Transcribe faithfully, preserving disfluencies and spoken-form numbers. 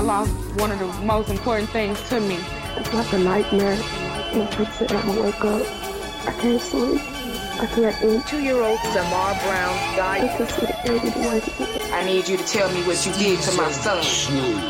I lost one of the most important things to me. It's like a nightmare. When I said I'm gonna wake up, I can't sleep. I can't eat. Two-year-old Zamar Brown died. I can see the baby wake up. I need you to tell me what you did to my son.